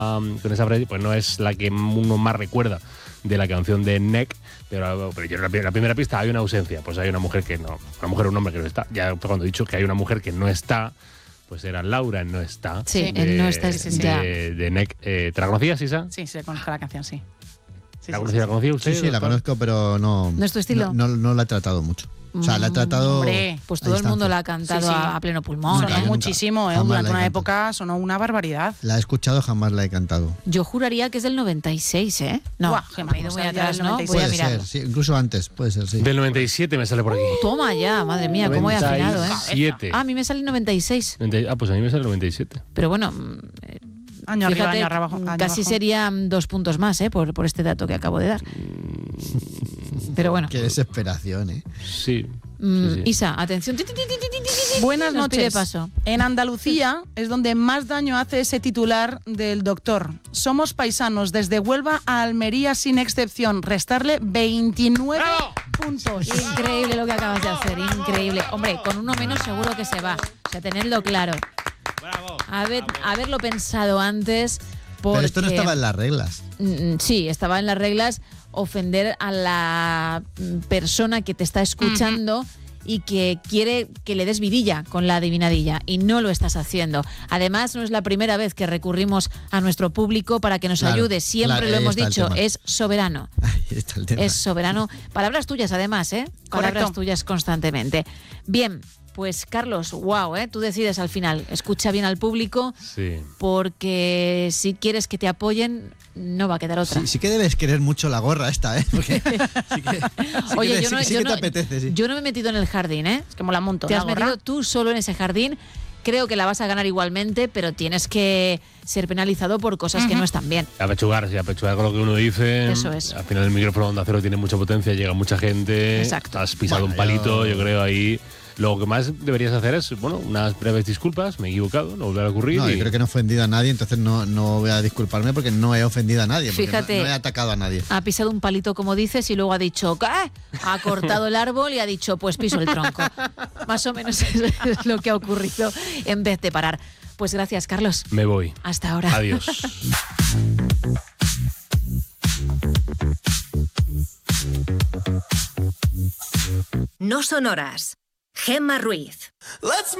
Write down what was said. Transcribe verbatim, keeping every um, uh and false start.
um, con esa frase, pues no es la que uno más recuerda de la canción de Neck, pero, pero yo en la, la primera pista hay una ausencia, pues hay una mujer que no, una mujer o un hombre que no está. Ya cuando he dicho que hay una mujer que no está, pues era Laura No Está. Sí, de, No Está, sí, sí. de, de Neck. Eh, ¿Te la conocías, Isa? Sí, sí, conozco la canción, sí. sí ¿La, sí, conocía, sí, ¿La conocía usted? Sí, sí, la doctor? conozco, pero no... ¿No es tu estilo? No, no, no la he tratado mucho. O sea, la he tratado... Hombre, Pues todo el mundo la ha cantado Sí, sí. A, a pleno pulmón. Nunca, Sonó ¿eh? muchísimo, ¿eh? Jamás Durante la he una cantado. época sonó una barbaridad. La he escuchado, jamás la he cantado. Yo juraría que es del noventa y seis, ¿eh? No, Buah, Gemma, me he ido ¿cómo muy sabía atrás, del ¿no? noventa y seis? Voy a Puede mirarlo. ser, sí, incluso antes, puede ser, sí. Del noventa y siete me sale por aquí. Toma ya, madre mía, cómo he afinado, ¿eh? noventa y siete. Ah, a mí me sale el noventa y seis. Ah, pues a mí me sale el noventa y siete. Pero bueno, mm, eh, Año fíjate, arriba, año abajo. Año casi abajo. serían dos puntos más, ¿eh? Por, por este dato que acabo de dar. Pero bueno. Qué desesperación, ¿eh? Sí. Mm, sí, sí. Isa, atención. Ti, ti, ti, ti, ti, ti, ti, Buenas nos pide noches. paso. En Andalucía es donde más daño hace ese titular del doctor. Somos paisanos desde Huelva a Almería sin excepción. Restarle veintinueve ¡Bravo! puntos. Increíble lo que acabas de hacer, increíble. Hombre, con uno menos seguro que se va. O sea, tenedlo claro. Bravo. Haber, haberlo pensado antes. Porque, Pero esto no estaba en las reglas. Mm, Sí, estaba en las reglas ofender a la mm, persona que te está escuchando y que quiere que le des vidilla con la adivinadilla, y no lo estás haciendo. Además, no es la primera vez que recurrimos a nuestro público para que nos Claro, ayude. Siempre claro, lo ahí hemos está el dicho, tema. es soberano. Ahí está el tema. Es soberano. Palabras tuyas, además, ¿eh? Palabras Correcto. tuyas constantemente. Bien, pues Carlos, wow, ¿eh? Tú decides al final. Escucha bien al público, Sí. porque si quieres que te apoyen, no va a quedar otra. Sí, sí que debes querer mucho la gorra esta, ¿eh? Porque sí que, sí Oye, que, yo sí no, que- sí yo que no- te apetece, sí. yo no me he metido en el jardín, ¿eh? Es que mola un montón. Te la has gorra. metido tú solo en ese jardín. Creo que la vas a ganar igualmente, pero tienes que ser penalizado por cosas que no están bien. Apechugar, sí, apechugar con lo que uno dice. Eso es. Al final el micrófono de Onda Cero tiene mucha potencia, llega mucha gente. Exacto. Has pisado Bueno, un palito, yo- yo creo, ahí. Lo que más deberías hacer es, bueno, unas breves disculpas, me he equivocado, no volverá a ocurrir. No, y... yo creo que no he ofendido a nadie, entonces no, no voy a disculparme porque no he ofendido a nadie. Porque Fíjate. no, no he atacado a nadie. Ha pisado un palito, como dices, y luego ha dicho, ¿qué? Ha cortado el árbol y ha dicho, pues piso el tronco. Más o menos es, es lo que ha ocurrido en vez de parar. Pues gracias, Carlos. Me voy. Hasta ahora. Adiós. No son horas. Gemma Ruiz. Let's